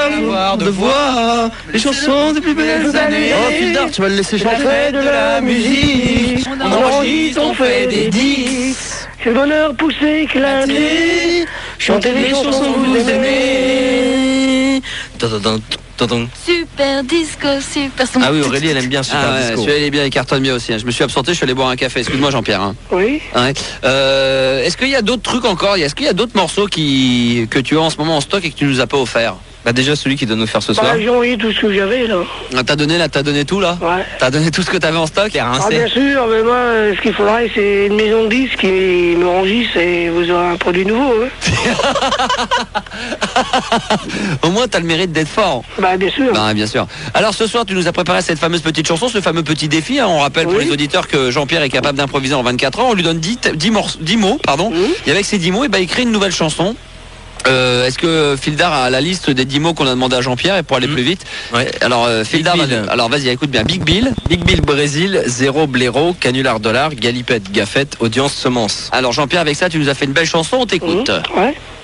Avoir de voix, les chansons des plus belles années. Oh Fildar, tu vas le laisser On chanter. fait de la musique, on enregistre, on fait des disques. C'est le bonheur poussé, éclaté. Chantez les chansons que vous aimez. Super disco, super son. Ah oui, Aurélie, elle aime bien Super Ah ouais, Disco. celui-là il est bien, il cartonne bien aussi. Je me suis absenté, je suis allé boire un café. Excuse-moi Jean-Pierre. Hein. Oui. Ouais. Est-ce qu'il y a d'autres trucs encore? Est-ce qu'il y a d'autres morceaux que tu as en ce moment en stock et que tu nous as pas offert? Bah déjà celui qui doit nous faire ce soir. Bah, j'ai envoyé tout ce que j'avais là. T'as donné tout là? Ouais. T'as donné tout ce que t'avais en stock? Ah bien sûr, mais moi ce qu'il faudrait c'est une maison de disques qui me enregistre et vous aurez un produit nouveau. Hein. Au moins t'as le mérite d'être fort. Bah bien sûr. Bah, bien sûr. Alors ce soir tu nous as préparé cette fameuse petite chanson, ce fameux petit défi. Hein. On rappelle pour Oui. les auditeurs que Jean-Pierre est capable d'improviser en 24 heures. On lui donne 10 mots, pardon. Oui. Et avec ces 10 mots, il crée une nouvelle chanson. Est-ce que Fildar a la liste des 10 mots qu'on a demandé à Jean-Pierre et pour aller plus vite? Ouais. Alors Fildar, Bill. alors vas-y, écoute bien. Big Bill. Big Bill Brésil, zéro blaireau, canular dollar, galipette, gaffette, audience, semence. Alors Jean-Pierre, avec ça, tu nous as fait une belle chanson, on t'écoute. Ouais.